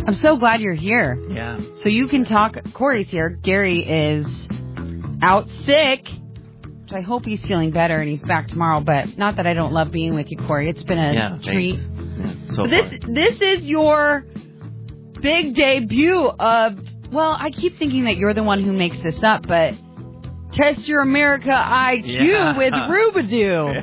I'm so glad you're here. Yeah. So you can talk. Corey's here. Gary is out sick, which I hope he's feeling better and he's back tomorrow. But not that I don't love being with you, Corey. It's been a treat. Yeah, so but this is your big debut of. Well, I keep thinking that you're the one who makes this up, but Test Your America IQ with Rubadoo.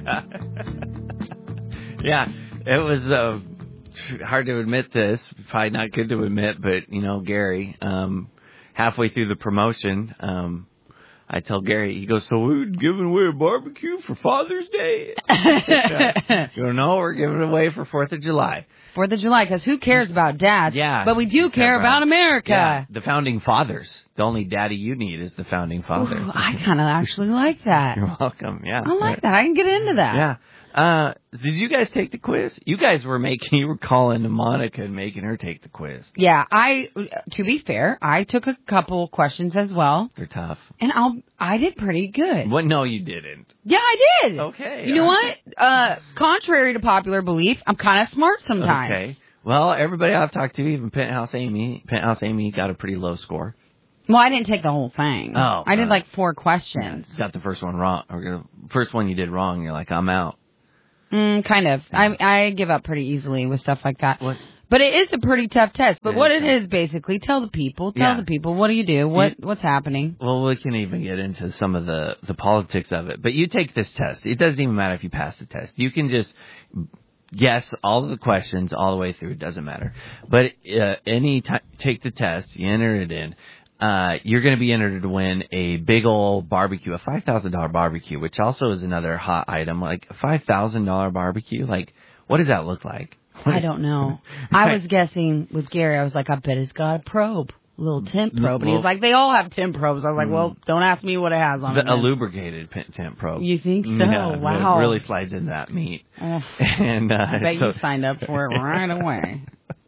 Yeah, it was hard to admit this. Probably not good to admit, but, Gary, halfway through the promotion, I tell Gary, he goes, so we're giving away a barbecue for Father's Day? You don't know, we're giving it away for 4th of July. 4th of July, because who cares about dads? Yeah. But we do care about America. Yeah, the founding fathers. The only daddy you need is the founding father. Ooh, I kind of actually like that. You're welcome, yeah. I like that. I can get into that. Yeah. Did you guys take the quiz? You guys you were calling to Monica and making her take the quiz. Yeah, to be fair, I took a couple questions as well. They're tough. And I did pretty good. What? No, you didn't. Yeah, I did. Okay. You know what? Contrary to popular belief, I'm kind of smart sometimes. Okay. Well, everybody I've talked to, even Penthouse Amy got a pretty low score. Well, I didn't take the whole thing. Oh. I did like 4 questions. Got the first one wrong. Or first one you did wrong, you're like, I'm out. Kind of. I give up pretty easily with stuff like that. What? But it is a pretty tough test. But what it is basically, tell the people, what do you do? What's happening? Well, we can even get into some of the politics of it. But you take this test. It doesn't even matter if you pass the test. You can just guess all of the questions all the way through. It doesn't matter. But take the test, you enter it in. You're going to be entered to win a big old barbecue, a $5,000 barbecue, which also is another hot item. Like a $5,000 barbecue, like what does that look like? I don't know. I was guessing with Gary. I was like, I bet it's got a probe, a little temp probe. And he was like, they all have temp probes. I was like, well, don't ask me what it has on it. A lubricated temp probe. You think so? Yeah, wow. It really slides in that meat. And I bet you signed up for it right away.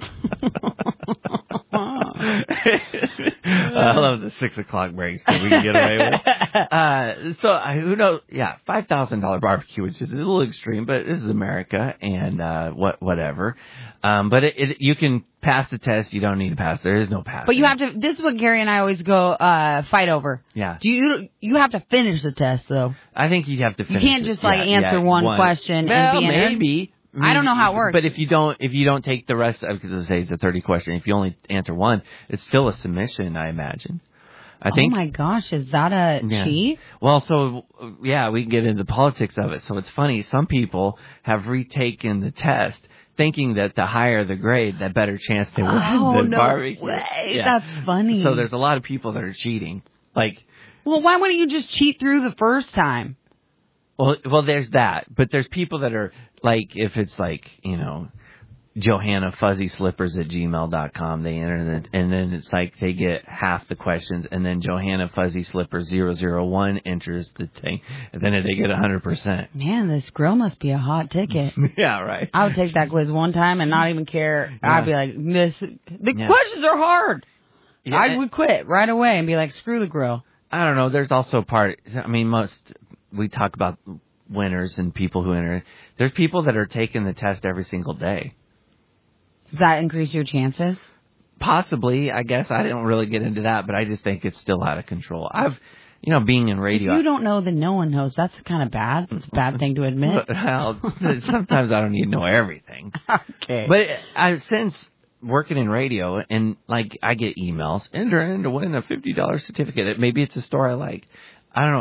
I love the 6 o'clock breaks that we can get away with. Who knows? Yeah, $5,000 barbecue, which is a little extreme, but this is America, and whatever. But you can pass the test. You don't need to pass. There is no pass. But you have to. This is what Gary and I always go fight over. Yeah. You have to finish the test though? I think you have to finish. You can't just answer one question and be entered. Maybe. I don't know how it works. But if you don't take the rest, because I say it's a 30 question, if you only answer one, it's still a submission, I imagine. I think. Oh my gosh, is that a cheat? Well, so we can get into the politics of it. So it's funny. Some people have retaken the test, thinking that the higher the grade, the better chance they win the barbecue. Way. Yeah. That's funny. So there's a lot of people that are cheating. Well, why wouldn't you just cheat through the first time? Well, there's that. But there's people that are if it's Johanna Fuzzy Slippers at gmail.com, they enter it, and then it's they get half the questions, and then Johanna Fuzzy Slippers 001 enters the thing, and then they get 100%. Man, this girl must be a hot ticket. Yeah, right. I would take that quiz one time and not even care. Yeah. I'd be like, questions are hard. Yeah. I would quit right away and be like, screw the grill. I don't know. There's also we talk about winners and people who enter. There's people that are taking the test every single day. Does that increase your chances? Possibly, I guess. I don't really get into that, but I just think it's still out of control. Being in radio. If you don't know, then no one knows. That's kind of bad. It's a bad thing to admit. Well, sometimes I don't need to know everything. Okay. But since working in radio, and I get emails, enter in to win a $50 certificate. Maybe it's a store I like. I don't know.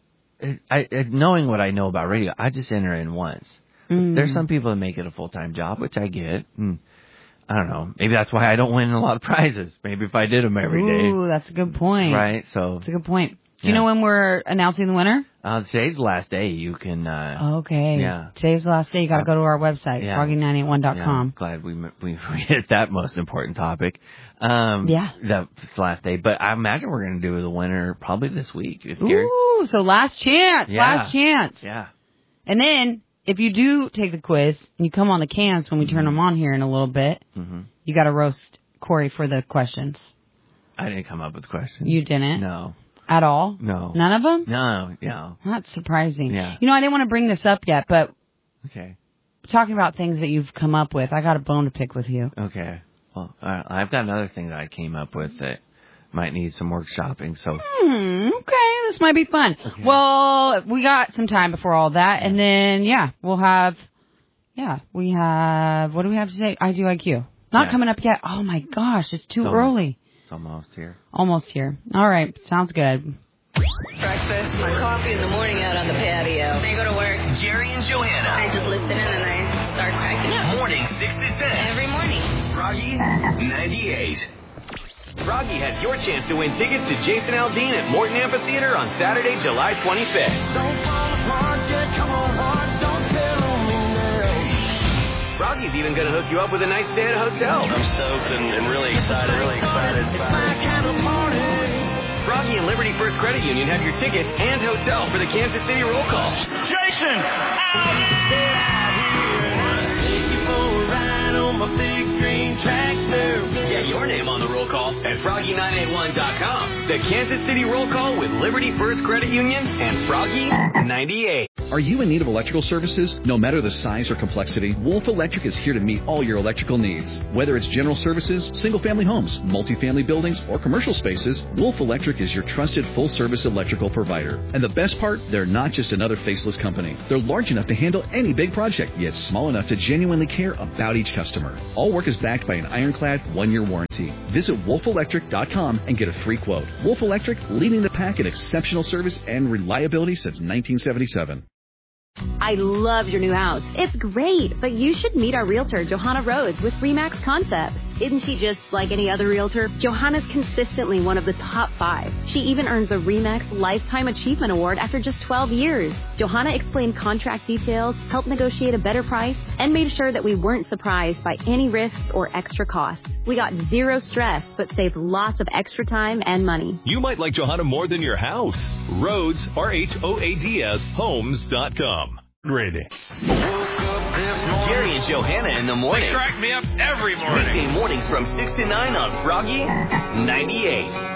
Knowing what I know about radio, I just enter in once. There's some people that make it a full-time job, which I get. I don't know. Maybe that's why I don't win a lot of prizes. Maybe if I did them every day. Ooh, that's a good point. Right? So that's a good point. Do you know when we're announcing the winner? Today's the last day. You can. Okay. Yeah. Today's the last day. You got to go to our website, froggy981.com. Yeah, I'm glad we hit that most important topic. That's the last day. But I imagine we're going to do the winner probably this week. Ooh, so last chance. Yeah. Last chance. Yeah. And then, if you do take the quiz and you come on the cans when we turn them on here in a little bit, you got to roast Corey for the questions. I didn't come up with questions. You didn't? No. At all? No. None of them? No, yeah. That's surprising. Yeah. I didn't want to bring this up yet, but okay. Talking about things that you've come up with, I got a bone to pick with you. Okay. Well, I've got another thing that I came up with that might need some workshopping. So. Okay, this might be fun. Okay. Well, we got some time before all that, and then we have. What do we have today? IDIQ. Not coming up yet. Oh my gosh, it's too early. It's almost here. Almost here. All right, sounds good. Breakfast, my coffee in the morning out on the patio. Then you go to work. Jerry and Johanna. I just listen in and I start cracking up. Morning 6 to 10. Every morning. Froggy 98. Froggy has your chance to win tickets to Jason Aldean at Morton Amphitheater on Saturday, July 25th. Don't fall apart, yeah, come on, heart, don't tell me now. Froggy's even going to hook you up with a night stay at a hotel. I'm stoked and really excited. It's my kind of party. Froggy and Liberty First Credit Union have your tickets and hotel for the Kansas City roll call. Jason, take you for a ride on my big green tractor. Get your name on the roll call at Froggy981.com. The Kansas City roll call with Liberty First Credit Union and Froggy 98. Are you in need of electrical services? No matter the size or complexity, Wolf Electric is here to meet all your electrical needs. Whether it's general services, single-family homes, multifamily buildings, or commercial spaces, Wolf Electric is your trusted full-service electrical provider. And the best part, they're not just another faceless company. They're large enough to handle any big project, yet small enough to genuinely care about each customer. All work is backed by an ironclad 1-year warranty. Visit wolfelectric.com and get a free quote. Wolf Electric, leading the pack in exceptional service and reliability since 1977. I love your new house. It's great, but you should meet our realtor, Johanna Rhodes, with RE/MAX Concepts. Isn't she just like any other realtor? Johanna's consistently one of the top 5. She even earns a RE/MAX Lifetime Achievement Award after just 12 years. Johanna explained contract details, helped negotiate a better price, and made sure that we weren't surprised by any risks or extra costs. We got zero stress, but saved lots of extra time and money. You might like Johanna more than your house. Rhodes, RHOADS, homes.com. Ready. Gary and Johanna in the morning. They crack me up every morning. Weekday mornings from 6 to 9 on Froggy 98.